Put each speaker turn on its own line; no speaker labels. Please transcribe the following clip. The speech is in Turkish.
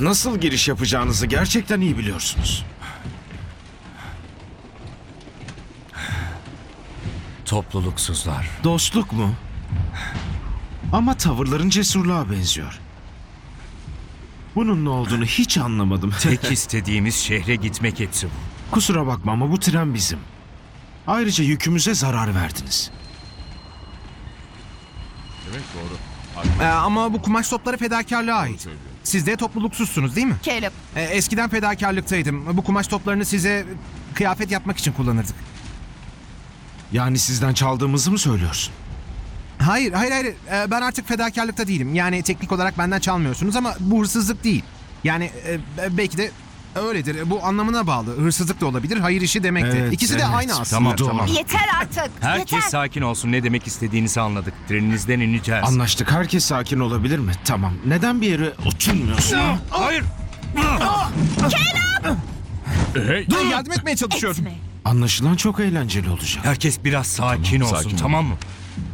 Nasıl giriş yapacağınızı gerçekten iyi biliyorsunuz.
Topluluksuzlar.
Dostluk mu? Ama tavırların cesurluğa benziyor. Bunun ne olduğunu hiç anlamadım.
Tek istediğimiz şehre gitmek hepsi bu.
Kusura bakma ama bu tren bizim. Ayrıca yükümüze zarar verdiniz.
Ama bu kumaş topları fedakarlığa ait. Siz de topluluksuzsunuz değil mi?
Caleb,
Eskiden fedakarlıktaydım. Bu kumaş toplarını size kıyafet yapmak için kullanırdık.
Yani sizden çaldığımızı mı söylüyorsun?
Hayır. Ben artık fedakarlıkta değilim. Yani teknik olarak benden çalmıyorsunuz ama bu hırsızlık değil. Yani belki de öyledir. Bu anlamına bağlı. Hırsızlık da olabilir, hayır işi demektir.
Evet,
İkisi de
evet.
aynı aslında.
Tamam.
yeter artık.
Herkes
yeter.
sakin olsun. Ne demek istediğinizi anladık. Treninizden ineceğiz.
Anlaştık. Herkes sakin olabilir mi? Tamam. Neden bir yere oturmuyorsun?
Hayır.
Dur, yardım etmeye çalışıyorum.
Etme.
Anlaşılan çok eğlenceli olacak.
Herkes biraz sakin olsun,
sakin ol.
tamam mı?